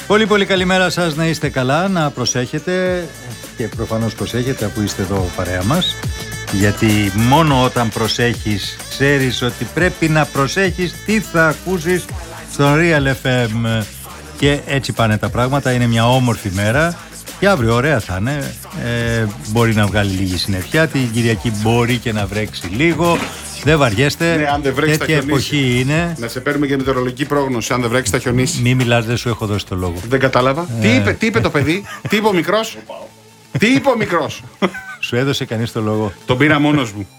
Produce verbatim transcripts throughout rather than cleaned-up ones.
Πολύ πολύ καλημέρα σας, να είστε καλά, να προσέχετε και προφανώς προσέχετε αφού είστε εδώ παρέα μας, γιατί μόνο όταν προσέχεις ξέρεις ότι πρέπει να προσέχεις τι θα ακούσεις στο Real εφ εμ, και έτσι πάνε τα πράγματα. Είναι μια όμορφη μέρα και αύριο ωραία θα είναι, ε, μπορεί να βγάλει λίγη συννεφιά, την Κυριακή μπορεί και να βρέξει λίγο. Δεν βαριέστε, ναι, αν δεν βρέξει, τέτοια εποχή είναι. Να σε παίρνουμε και μετεωρολογική πρόγνωση, αν δεν βρέξει θα χιονίσει. Μη μιλάς, δεν σου έχω δώσει το λόγο. Δεν κατάλαβα. Ε... Τι, είπε, τι είπε το παιδί, τι είπε ο μικρός. Τι είπε ο μικρός. Σου έδωσε κανείς το λόγο. Τον πήρα μόνος μου.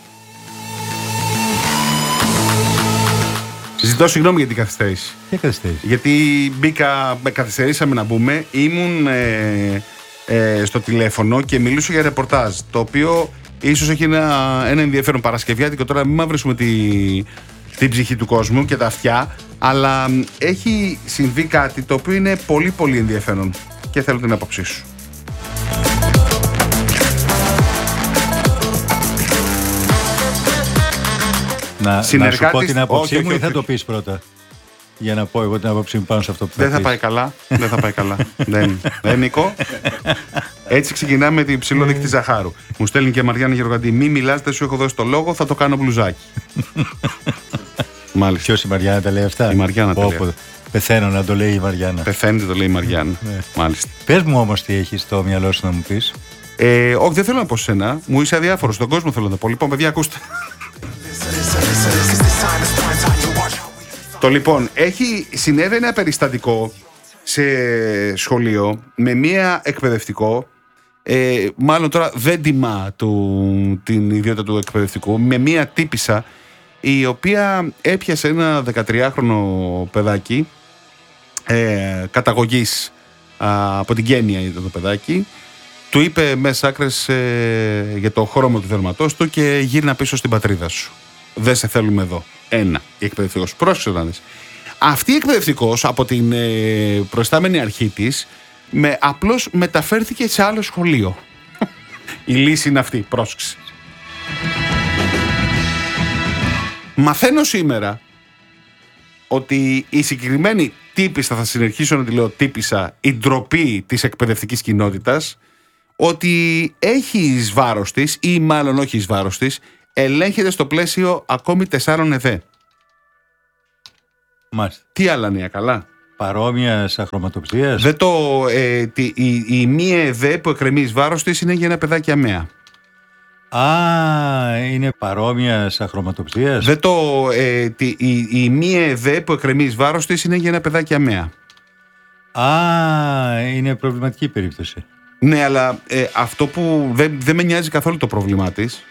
Ζητώ συγγνώμη για την καθυστέρηση. Τι καθυστέρηση? Γιατί μπήκα, καθυστερήσαμε να μπούμε. Ήμουν ε, ε, στο τηλέφωνο και μιλούσα για ρεπορτάζ. Το οποίο ίσως έχει ένα, ένα ενδιαφέρον παρασκευιάτικο. Τώρα μην μαυρίσουμε τη, την ψυχή του κόσμου και τα αυτιά. Αλλά έχει συμβεί κάτι το οποίο είναι πολύ πολύ ενδιαφέρον. Και θέλω την άποψή σου. Να, να σου πω την άποψή μου, όχι, όχι, ή θα όχι. το πεις πρώτα? Για να πω εγώ την άποψή μου πάνω σε αυτό που θα Δεν θα πάει καλά. Δεν θα πάει καλά. Δεν, δεν, Νίκο. Έτσι ξεκινάμε την υψηλό δείκτη ζαχάρου. Μου στέλνει και Μαριάννα Γεωργαντή. Μη μιλάς, δεν σου έχω δώσει το λόγο, θα το κάνω μπλουζάκι. Μάλιστα. Ποιος, η Μαριάννα τα λέει αυτά? Η Μαριάννα τα λέει. Πεθαίνω να το λέει η Μαριάννα. Πεθαίνεται, το λέει η Μαριάννα. Ναι. Μάλιστα. Πες μου όμως τι έχεις στο μυαλό σου να μου πεις. Ε, όχι, δεν θέλω να πω σε σένα. Μου είσαι αδιάφορος. Στον κόσμο θέλω να το πω. Λοιπόν, παιδιά, ακούστε. Το λοιπόν, έχει συνέβη ένα περιστατικό σε σχολείο με μία εκπαιδευτικό, ε, μάλλον τώρα δεν τιμά του, την ιδιότητα του εκπαιδευτικού, με μία τύπισσα η οποία έπιασε ένα δεκατριάχρονο παιδάκι ε, καταγωγής α, από την Κένια ήταν το παιδάκι. Του είπε μέσα άκρες ε, για το χρώμα του δέρματός του και γύρνα πίσω στην πατρίδα σου. Δεν σε θέλουμε εδώ. Ένα, η εκπαιδευτικός. Πρόσεξε να δεις. Αυτή η εκπαιδευτικός από την ε, προϊστάμενη αρχή της με, απλώς μεταφέρθηκε σε άλλο σχολείο. Η λύση είναι αυτή. Πρόσεξε. Μαθαίνω σήμερα ότι η συγκεκριμένη τύπισσα, θα συνεχίσω να τη λέω τύπισσα, η ντροπή της εκπαιδευτικής κοινότητας, ότι έχει εις βάρος της ή μάλλον όχι εις βάρος της, ελέγχεται στο πλαίσιο ακόμη τεσσάρων ΕΔΕ. Μάλιστα. Τι άλλα νέα, καλά. Παρόμοιας αχρωματοψίας. Δεν το, ε, τη, η, η μία ΕΔΕ που εκκρεμεί εις βάρος της είναι για ένα παιδάκι αμαία. Α, είναι παρόμοιας αχρωματοψίας. Δεν το, ε, τη, η, η μία ΕΔΕ που εκκρεμεί εις βάρος της είναι για ένα παιδάκι αμαία. Α, είναι προβληματική περίπτωση. Ναι, αλλά ε, αυτό που δεν, δεν με νοιάζει καθόλου το πρόβλημά της.